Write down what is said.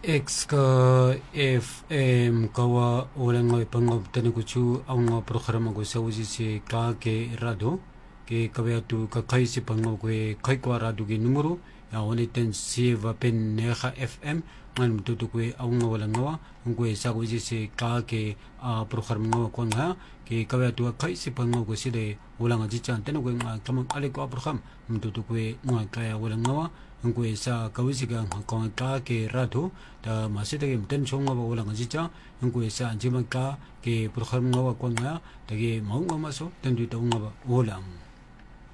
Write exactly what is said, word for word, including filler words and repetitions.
X ka F M kawa orang ngai pangop tani kuchu ang programa ko sa uji si ka ke rado ke kawya tu ka kai si pangop ko kai kwa rado ki numero ya oni ten si va pen neha F M ngan tu tu ko ang wala ngawa ko sa uji si ka ke programa ngawa ko nga ke kawya tu kai si pangop ko si de wala nga jichan tani ko nga kamang ale ko program tu tu ko nga kaya wala ngawa ang sa kawisigang kung ka ke rado da masitagi mten chonga ba wala ngajita ang sa anjima ka ke program ngawa kwa nga dagi maunga maso tendu ta unga ba wala